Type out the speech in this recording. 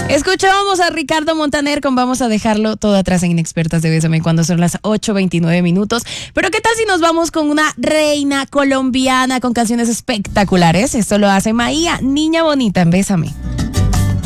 Escuchábamos a Ricardo Montaner con Vamos a dejarlo todo atrás en Inexpertas de Bésame cuando son las 8:29 minutos. Pero ¿qué tal si nos vamos con una reina colombiana con canciones espectaculares? Esto lo hace Maía, Niña Bonita en Bésame.